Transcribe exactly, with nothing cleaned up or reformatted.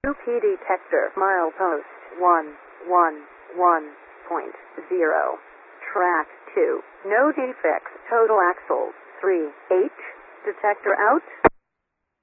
U P detector, milepost one one one point zero. Track two. No defects. Total axles three. H. Detector out.